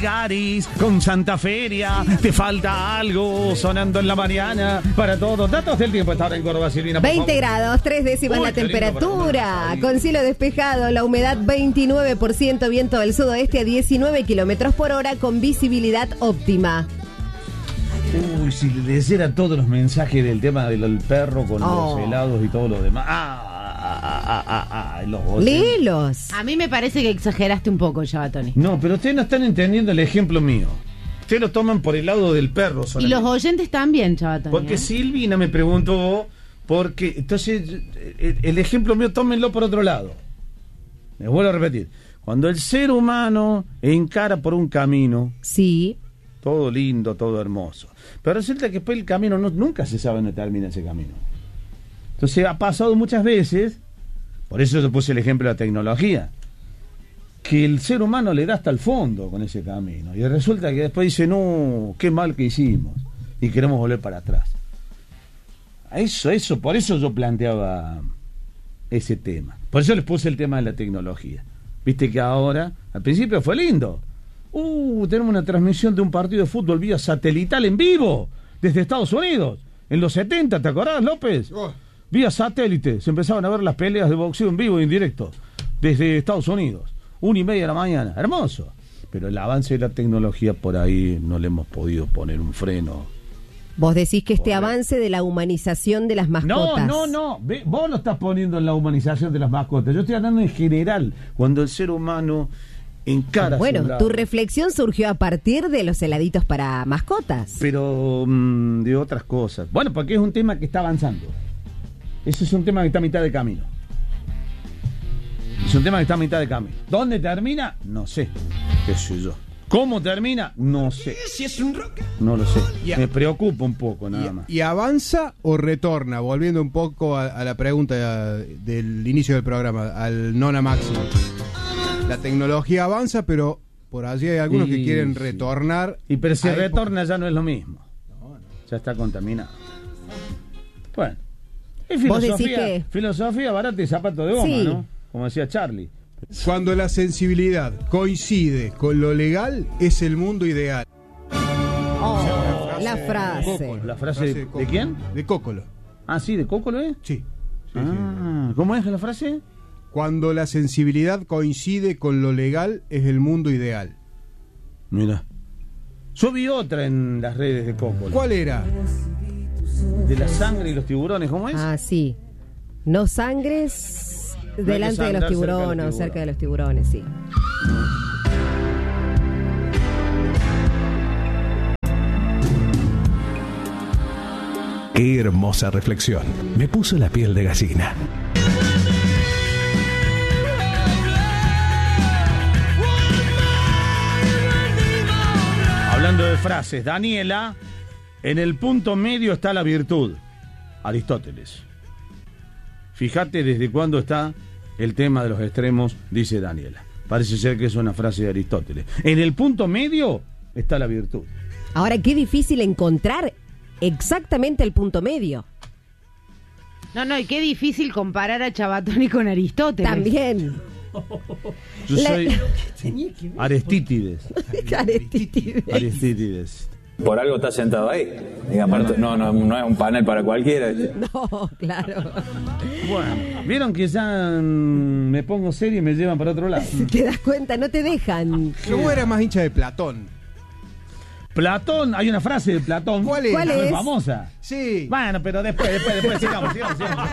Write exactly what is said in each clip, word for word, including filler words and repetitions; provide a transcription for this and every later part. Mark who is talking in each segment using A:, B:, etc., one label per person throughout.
A: Garis, con Santa Feria, te falta algo sonando en la mañana para todos. Datos del tiempo esta hora en Córdoba, Silvina.
B: veinte grados, tres décimas
A: Uy,
B: la
A: qué lindo
B: temperatura,
A: para
B: con cielo despejado, la humedad veintinueve por ciento, viento del sudoeste a diecinueve kilómetros por hora con visibilidad óptima.
A: Uy, si leyera todos los mensajes del tema del perro con
B: Oh.
A: los helados y todo lo demás. Ah, ah, ah, ah, ah, los oyentes.
B: Léelos.
C: A mí me parece que exageraste un poco, Yabatoni.
A: No, pero ustedes no están entendiendo el ejemplo mío. Ustedes lo toman por el lado del perro
C: Y
A: solamente.
C: los oyentes también, Yabatoni.
A: Porque
C: ¿eh?
A: Silvina me preguntó, porque entonces el, el ejemplo mío tómenlo por otro lado. Me vuelvo a repetir. Cuando el ser humano encara por un camino,
B: Sí.
A: todo lindo, todo hermoso, pero resulta que después el camino no, nunca se sabe dónde termina ese camino. Entonces ha pasado muchas veces, por eso yo puse el ejemplo de la tecnología, que el ser humano le da hasta el fondo con ese camino y resulta que después dice, no, qué mal que hicimos y queremos volver para atrás. A eso, eso, por eso yo planteaba ese tema, por eso les puse el tema de la tecnología. Viste que ahora, al principio fue lindo. Uh, tenemos una transmisión de un partido de fútbol vía satelital en vivo desde Estados Unidos. En los setenta, ¿te acordás, López?
D: Oh.
A: Vía satélite, se empezaban a ver las peleas de boxeo en vivo y en directo desde Estados Unidos, una y media de la mañana, hermoso. Pero el avance de la tecnología por ahí no le hemos podido poner un freno.
B: Vos decís que este
A: Correcto.
B: avance de la humanización de las
A: No,
B: mascotas.
A: no, no, Ve, vos lo estás poniendo en la humanización de las mascotas. Yo estoy hablando en general, cuando el ser humano encara
B: Bueno,
A: su lado.
B: tu reflexión surgió a partir de los heladitos para mascotas.
A: Pero mm, de otras cosas. Bueno, porque es un tema que está avanzando. Ese es un tema que está a mitad de camino. Es un tema que está a mitad de camino. ¿Dónde termina? No sé. ¿Qué sé yo? ¿Cómo termina? No sé. No lo sé.
D: Ya.
A: Me preocupa un poco, nada
D: ¿Y,
A: más.
D: y avanza o retorna? Volviendo un poco a, a la pregunta del inicio del programa, al nona máximo. La tecnología avanza, pero por allí hay algunos
A: Y,
D: que quieren
A: sí.
D: retornar.
A: Y pero si
D: a
A: retorna ya no es lo mismo. Ya está contaminado. Bueno. Es
B: Vos decís
A: filosofía,
B: que-
A: filosofía barata y zapato de goma,
B: Sí.
A: ¿no? Como decía Charlie.
D: Cuando la sensibilidad coincide con lo legal, es el mundo ideal.
B: Oh,
D: Frase
B: la
D: de
B: frase.
D: Cócolo.
A: ¿La frase de- de
D: Cócolo.
A: quién?
D: De Cócolo.
A: Ah, sí, de Coco lo es.
D: Sí. Sí, sí.
A: Ah, ¿cómo es la frase?
D: Cuando la sensibilidad coincide con lo legal, es el mundo ideal.
A: Mira. Yo vi otra en las redes de Coco.
D: ¿Cuál era?
A: De la sangre y los tiburones, ¿cómo es?
B: Ah, sí. No sangres
A: que
B: delante de los
A: sangrar cerca de
B: tiburones,
A: los
B: o cerca de los tiburones, sí.
E: Qué hermosa reflexión. Me puso la piel de gallina.
A: Hablando de frases, Daniela, en el punto medio está la virtud. Aristóteles. Fíjate desde cuándo está el tema de los extremos, dice Daniela. Parece ser que es una frase de Aristóteles. En el punto medio está la virtud.
B: Ahora, qué difícil encontrar exactamente el punto medio.
C: No, no, y qué difícil comparar a Yabatoni con Aristóteles.
B: También.
A: Yo
B: La-
A: soy Aristítides.
B: Aristóteles.
A: Aristítides.
F: Por algo está sentado ahí. Digamos, no, no, no es un panel para cualquiera.
B: No, claro.
A: Bueno, vieron que ya mm, me pongo serio y me llevan para otro lado.
B: Si te das cuenta, no te dejan.
D: Yo vos eras más hincha de Platón.
A: Platón, hay una frase de Platón.
D: ¿Cuál es?
B: ¿Cuál
A: Muy
B: es?
A: famosa.
D: Sí.
A: Bueno, pero después, después, después, sigamos, sigamos, sigamos.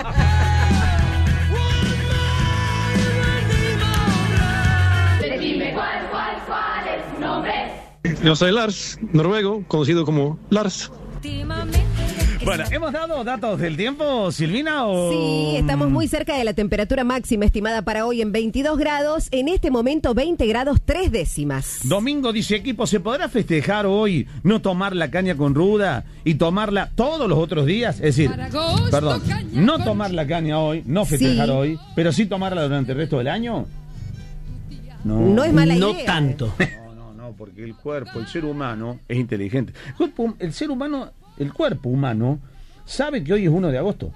G: Dime cuál, cuál, cuál es su nombre.
H: Yo soy Lars, noruego, conocido como Lars.
A: Bueno, ¿hemos dado datos del tiempo, Silvina? O...
B: Sí, estamos muy cerca de la temperatura máxima estimada para hoy en veintidós grados. En este momento, veinte grados tres décimas.
A: Domingo dice equipo, ¿se podrá festejar hoy no tomar la caña con ruda y tomarla todos los otros días? Es decir, perdón, no tomar la caña hoy, no festejar
B: Sí.
A: hoy, pero sí tomarla durante el resto del año. No,
B: No es mala
I: No
B: idea.
I: tanto.
A: no, no, no, porque el cuerpo, el ser humano es inteligente. El cuerpo- el ser humano, el cuerpo humano sabe que hoy es uno de agosto.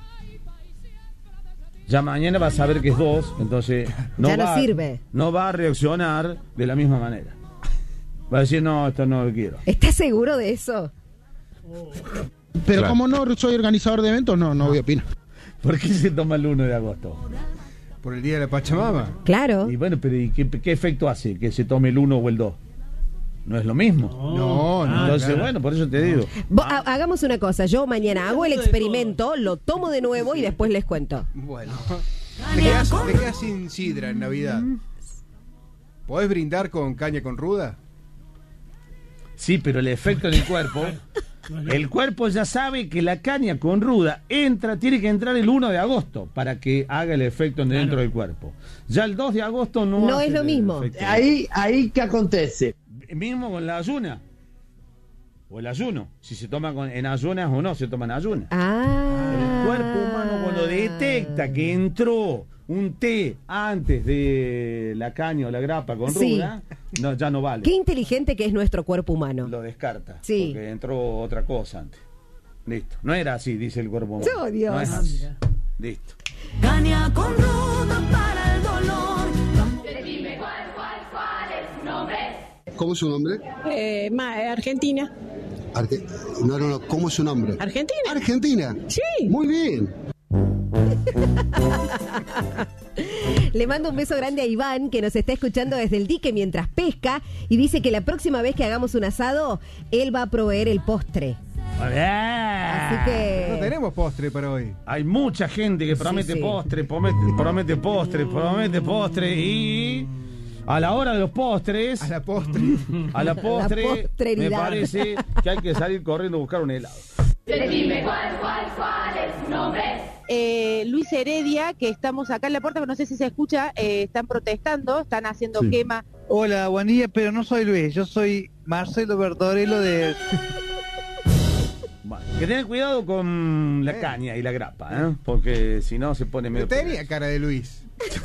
A: Ya mañana va a saber que es dos, entonces no
B: Ya no
A: va,
B: sirve.
A: no va a reaccionar de la misma manera. Va a decir, no, esto no lo quiero.
B: ¿Estás seguro de eso?
I: Pero
D: Claro.
I: como no soy organizador de eventos, no, no voy a opinar.
A: ¿Por qué se toma el uno de agosto?
D: Por el día de la Pachamama.
B: Claro.
A: Y bueno, pero ¿y qué, qué efecto hace que se tome el uno o el dos? No es lo mismo.
D: No, no.
A: Entonces,
D: claro.
A: bueno, por eso te digo.
B: Vos, ha- hagamos una cosa, yo mañana hago el experimento, lo tomo de nuevo y después les cuento.
D: Bueno. Te quedas, te quedas sin sidra en Navidad. ¿Podés brindar con caña con ruda?
A: Sí, pero el efecto en el cuerpo, el cuerpo ya sabe que la caña con ruda entra, tiene que entrar el uno de agosto para que haga el efecto dentro del cuerpo. Ya el dos de agosto no
B: No
A: hace
B: es lo
A: el
B: mismo.
A: efecto.
J: Ahí, ahí ¿qué acontece?
A: Mismo con la ayuna. O el ayuno. Si se toma con, en ayunas o no se toma en ayunas.
B: Ah.
A: El cuerpo humano cuando detecta que entró un té antes de la caña o la grapa con
B: Sí.
A: ruda, no, ya no vale.
B: Qué inteligente que es nuestro cuerpo humano.
A: Lo descarta.
B: Sí.
A: Porque entró otra cosa antes. Listo. No era así, dice el cuerpo humano.
B: Oh, Dios.
A: No es así. Listo.
G: Caña con ruda para el dolor. Dime cuál, cuál, cuál es su nombre.
K: ¿Cómo es su nombre?
L: Eh, ma- Argentina.
K: Arge- no, no, no. ¿Cómo es su nombre?
L: ¿Argentina?
K: Argentina.
L: Sí.
K: Muy bien.
B: Le mando un beso grande a Iván, que nos está escuchando desde el dique mientras pesca, y dice que la próxima vez que hagamos un asado, él va a proveer el postre. Así
D: No
B: que...
D: tenemos postre para hoy.
A: Hay mucha gente que promete
B: sí.
A: postre, promete, promete postre, promete postre y a la hora de los postres,
D: A la postre.
A: a la postre, me
B: posteridad.
A: parece que hay que salir corriendo a buscar un helado.
G: Dime cuál, cuál, cuál es su nombre.
C: Eh, Luis Heredia, que estamos acá en la puerta, pero no sé si se escucha, eh, están protestando, están haciendo
A: Sí.
C: quema.
M: Hola, buen día, pero no soy Luis, yo soy Marcelo Verdorello de...
A: Bueno, que tener cuidado con la caña y la grapa, ¿eh? Porque si no se pone medio...
D: Tenía cara de Luis.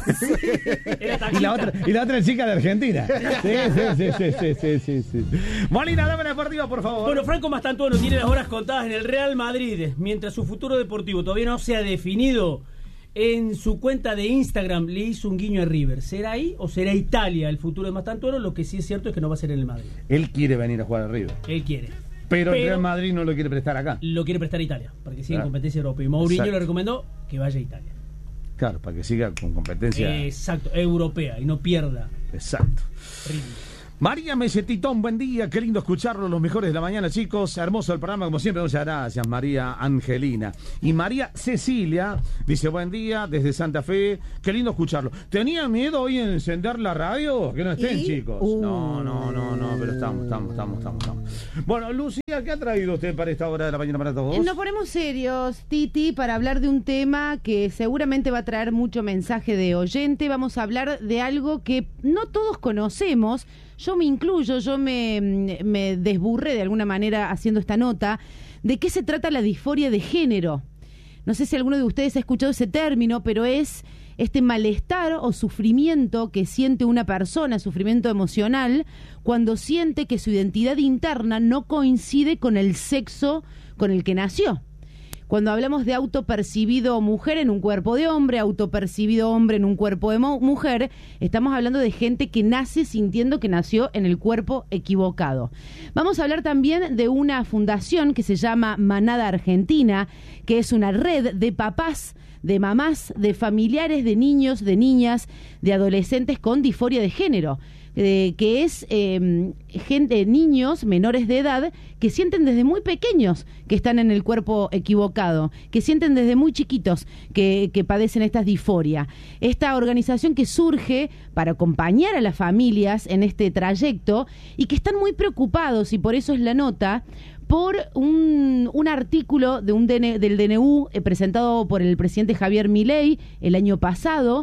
A: Y la otra, y la otra chica de Argentina. Sí, sí, sí, sí, sí, sí, sí, sí. Molina, dame la deportiva, por favor.
N: Bueno, Franco Mastantuono tiene las horas contadas en el Real Madrid, mientras su futuro deportivo todavía no se ha definido. En su cuenta de Instagram le hizo un guiño a River. ¿Será ahí o será Italia el futuro de Mastantuono? Lo que sí es cierto es que no va a ser en el Madrid.
A: Él quiere venir a jugar a River.
N: Él quiere.
A: Pero, el
N: Pero-
A: Real Madrid no lo quiere prestar acá.
N: Lo quiere prestar a Italia, para que siga en
A: Claro.
N: competencia europea. Y Mourinho
A: Exacto.
N: le recomendó que vaya a Italia.
A: Claro, para que siga con competencia.
N: Exacto, europea y no pierda
A: Exacto.
N: ritmo.
A: María Mesetitón, buen día, qué lindo escucharlo, los mejores de la mañana, chicos, hermoso el programa, como siempre, muchas gracias, María Angelina. Y María Cecilia dice, buen día, desde Santa Fe, qué lindo escucharlo. ¿Tenía miedo hoy en encender la radio? Que no estén,
B: ¿Y?
A: chicos.
B: Uh.
A: No, no, no, no, pero estamos, estamos, estamos, estamos, estamos. Bueno, Lucía, ¿qué ha traído usted para esta hora de la mañana para todos?
C: Nos ponemos serios, Titi, para hablar de un tema que seguramente va a traer mucho mensaje de oyente. Vamos a hablar de algo que no todos conocemos. Yo me incluyo, yo me, me desburré de alguna manera haciendo esta nota. ¿De qué se trata la disforia de género? No sé si alguno de ustedes ha escuchado ese término, pero es este malestar o sufrimiento que siente una persona, sufrimiento emocional, cuando siente que su identidad interna no coincide con el sexo con el que nació. Cuando hablamos de autopercibido mujer en un cuerpo de hombre, autopercibido hombre en un cuerpo de mo- mujer, estamos hablando de gente que nace sintiendo que nació en el cuerpo equivocado. Vamos a hablar también de una fundación que se llama Manada Argentina, que es una red de papás, de mamás, de familiares, de niños, de niñas, de adolescentes con disforia de género. Eh, que es eh, gente, niños menores de edad que sienten desde muy pequeños que están en el cuerpo equivocado, que sienten desde muy chiquitos que, que padecen esta disforia. Esta organización que surge para acompañar a las familias en este trayecto y que están muy preocupados, y por eso es la nota, por un, un artículo de un D N, del D N U eh, presentado por el presidente Javier Milei el año pasado,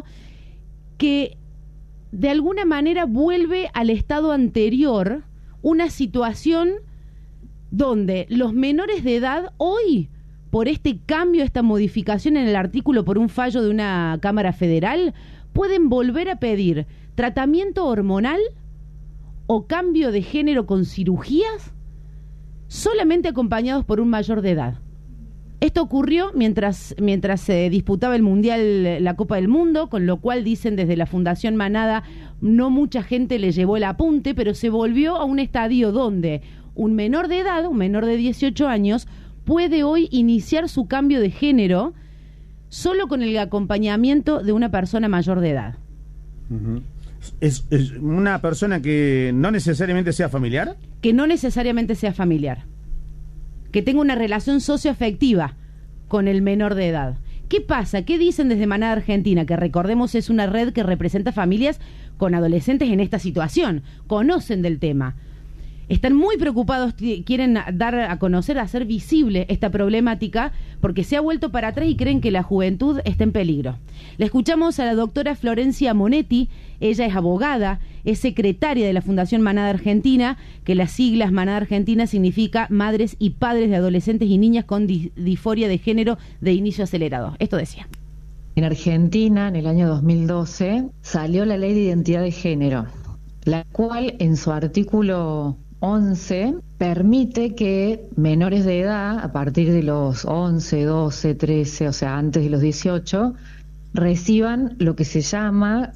C: que de alguna manera vuelve al estado anterior una situación donde los menores de edad hoy, por este cambio, esta modificación en el artículo por un fallo de una Cámara Federal, pueden volver a pedir tratamiento hormonal o cambio de género con cirugías solamente acompañados por un mayor de edad. Esto ocurrió mientras, mientras se disputaba el Mundial, la Copa del Mundo, con lo cual dicen desde la Fundación Manada, no mucha gente le llevó el apunte, pero se volvió a un estadio donde un menor de edad, un menor de dieciocho años, puede hoy iniciar su cambio de género solo con el acompañamiento de una persona mayor de edad.
A: Uh-huh. ¿Es, es una persona que no necesariamente sea familiar?
C: Que no necesariamente sea familiar. Que tenga una relación socioafectiva con el menor de edad. ¿Qué pasa? ¿Qué dicen desde Manada Argentina? Que recordemos es una red que representa familias con adolescentes en esta situación. Conocen del tema. Están muy preocupados, quieren dar a conocer, hacer visible esta problemática porque se ha vuelto para atrás y creen que la juventud está en peligro. Le escuchamos a la doctora Florencia Monetti, ella es abogada, es secretaria de la Fundación Manada Argentina, que las siglas Manada Argentina significa Madres y Padres de Adolescentes y Niñas con dis- disforia de género de inicio acelerado. Esto decía.
O: En Argentina, en el año dos mil doce, salió la Ley de Identidad de Género, la cual en su artículo once permite que menores de edad, a partir de los once, doce, trece, o sea, antes de los dieciocho, reciban lo que se llama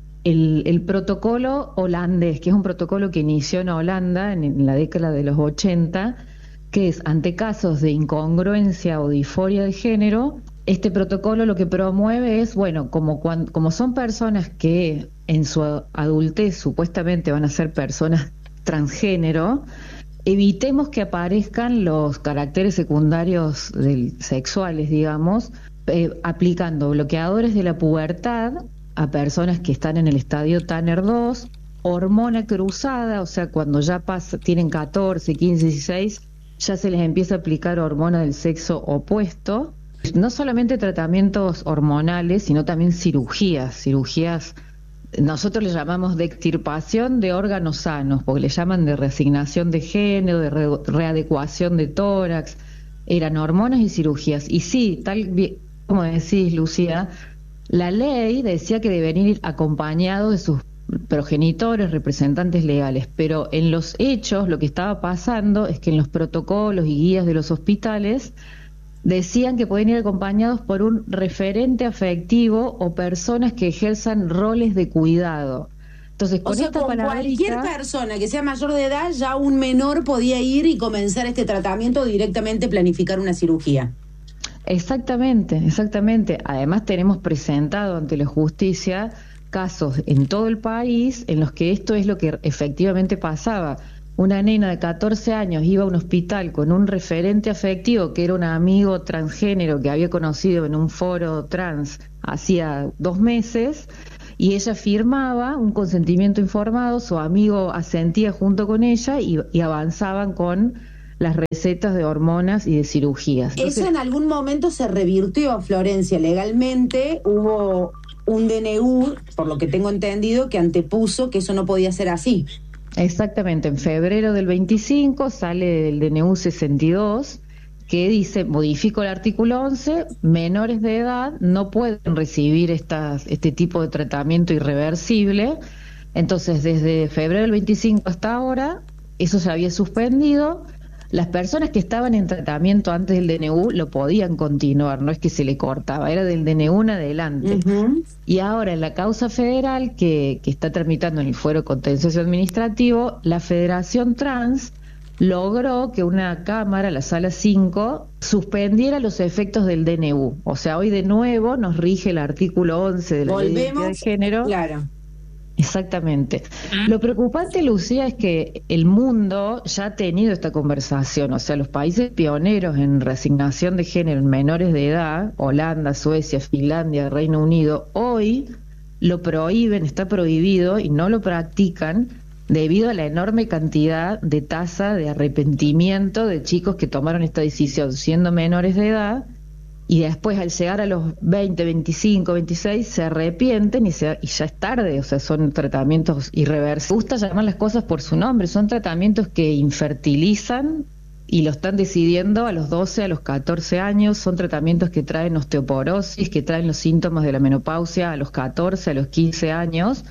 O: el, el protocolo holandés, que es un protocolo que inició en Holanda en, en la década de los ochenta, que es ante casos de incongruencia o disforia de género. Este protocolo lo que promueve es, bueno, como, cuando, como son personas que en su adultez supuestamente van a ser personas transgénero, evitemos que aparezcan los caracteres secundarios del, sexuales, digamos, eh, aplicando bloqueadores de la pubertad a personas que están en el estadio Tanner dos, hormona cruzada, o sea, cuando ya pasa, tienen catorce, quince, dieciséis, ya se les empieza a aplicar hormona del sexo opuesto. No solamente tratamientos hormonales, sino también cirugías, cirugías. Nosotros le llamamos de extirpación de órganos sanos, porque le llaman de reasignación de género, de re readecuación de tórax, eran hormonas y cirugías. Y sí, tal como decís, Lucía, la ley decía que deben ir acompañados de sus progenitores, representantes legales, pero en los hechos lo que estaba pasando es que en los protocolos y guías de los hospitales decían que pueden ir acompañados por un referente afectivo o personas que ejerzan roles de cuidado. Entonces, con
P: o sea,
O: esta
P: con
O: palabrita,
P: cualquier persona que sea mayor de edad, ya un menor podía ir y comenzar este tratamiento o directamente planificar una cirugía.
O: Exactamente, exactamente. Además tenemos presentado ante la justicia casos en todo el país en los que esto es lo que efectivamente pasaba. Una nena de catorce años iba a un hospital con un referente afectivo que era un amigo transgénero que había conocido en un foro trans hacía dos meses y ella firmaba un consentimiento informado, su amigo asentía junto con ella y, y avanzaban con las recetas de hormonas y de cirugías. Entonces,
P: eso en algún momento se revirtió, Florencia, legalmente hubo un D N U, por lo que tengo entendido, que antepuso que eso no podía ser así.
O: Exactamente, en febrero del veinticinco sale el D N U sesenta y dos que dice, modifico el artículo once, menores de edad no pueden recibir estas, este tipo de tratamiento irreversible. Entonces, desde febrero del veinticinco hasta ahora, eso se había suspendido. Las personas que estaban en tratamiento antes del D N U lo podían continuar, no es que se le cortaba, era del D N U en adelante. Uh-huh. Y ahora en la causa federal que, que está tramitando en el fuero contencioso administrativo, la Federación Trans logró que una cámara, la sala cinco, suspendiera los efectos del D N U. O sea, hoy de nuevo nos rige el artículo once de la Ley de Identidad de Género.
P: Claro.
O: Exactamente. Lo preocupante, Lucía, es que el mundo ya ha tenido esta conversación, o sea, los países pioneros en reasignación de género en menores de edad, Holanda, Suecia, Finlandia, Reino Unido, hoy lo prohíben, está prohibido y no lo practican debido a la enorme cantidad de tasa de arrepentimiento de chicos que tomaron esta decisión siendo menores de edad. Y después al llegar a los veinte, veinticinco, veintiséis se arrepienten y, se, y ya es tarde, o sea, son tratamientos irreversibles. Me gusta llamar las cosas por su nombre, son tratamientos que infertilizan y lo están decidiendo a los doce, a los catorce años, son tratamientos que traen osteoporosis, que traen los síntomas de la menopausia a los catorce, a los quince años.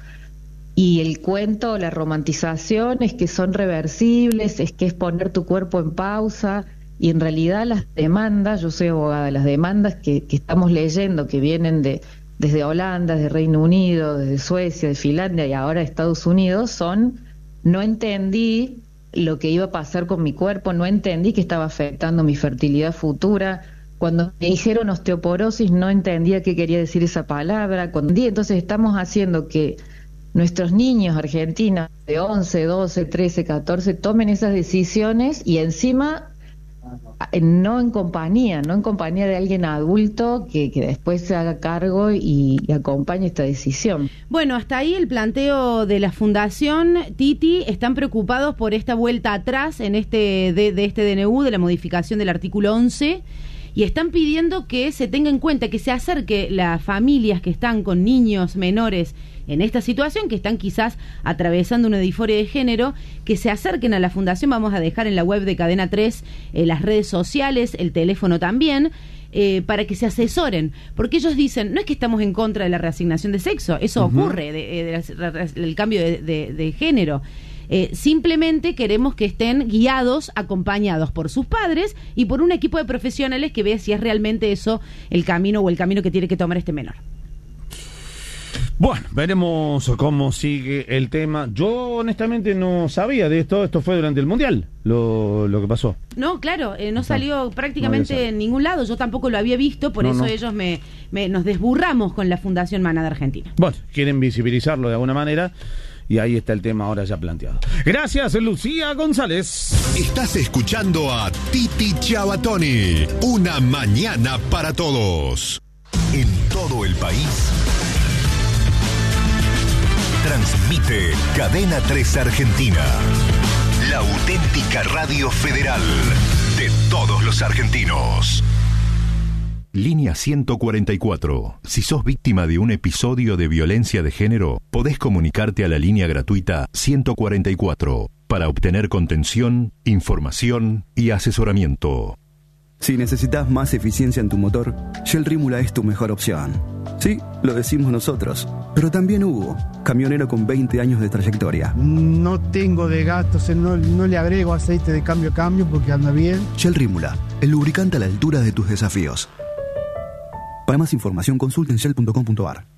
O: Y el cuento, la romantización es que son reversibles, es que es poner tu cuerpo en pausa. y en realidad las demandas, yo soy abogada, las demandas que, que estamos leyendo, que vienen de desde Holanda, desde Reino Unido, desde Suecia, de Finlandia y ahora de Estados Unidos, son: no entendí lo que iba a pasar con mi cuerpo, no entendí que estaba afectando mi fertilidad futura. Cuando me dijeron osteoporosis no entendía qué quería decir esa palabra. Cuando... Entonces estamos haciendo que nuestros niños argentinos de once, doce, trece, catorce tomen esas decisiones y encima no en compañía, no en compañía de alguien adulto que, que después se haga cargo y, y acompañe esta decisión.
C: Bueno, hasta ahí el planteo de la Fundación. Titi, están preocupados por esta vuelta atrás en este de, de este D N U, de la modificación del artículo once, y están pidiendo que se tenga en cuenta, que se acerque las familias que están con niños menores en esta situación, que están quizás atravesando una disforia de género, que se acerquen a la Fundación. Vamos a dejar en la web de Cadena tres eh, las redes sociales, el teléfono también, eh, para que se asesoren, porque ellos dicen, no es que estamos en contra de la reasignación de sexo, eso uh-huh. ocurre, de, de, de, de, del cambio de, de, de género. Eh, simplemente queremos que estén guiados, acompañados por sus padres y por un equipo de profesionales que vea si es realmente eso el camino o el camino que tiene que tomar este menor.
A: Bueno, veremos cómo sigue el tema. Yo honestamente no sabía de esto. Esto fue durante el Mundial, lo, lo que pasó.
C: No, claro, eh, no salió prácticamente no en ningún lado. Yo tampoco lo había visto, por no, eso no. ellos me, me nos desburramos con la Fundación Manada Argentina.
A: Bueno, quieren visibilizarlo de alguna manera. Y ahí está el tema ahora ya planteado. Gracias, Lucía González.
Q: Estás escuchando a Titi Chabatoni. Una mañana para todos. En todo el país. Transmite Cadena tres Argentina. La auténtica radio federal de todos los argentinos. Línea ciento cuarenta y cuatro. Si sos víctima de un episodio de violencia de género, podés comunicarte a la línea gratuita ciento cuarenta y cuatro para obtener contención, información y asesoramiento.
R: Si necesitas más eficiencia en tu motor, Shell Rímula es tu mejor opción. Sí, lo decimos nosotros, pero también Hugo, camionero con veinte años de trayectoria.
I: No tengo de gastos, no, no le agrego aceite de cambio a cambio porque anda bien.
R: Shell Rímula, el lubricante a la altura de tus desafíos. Para más información consulten shell punto com punto a r.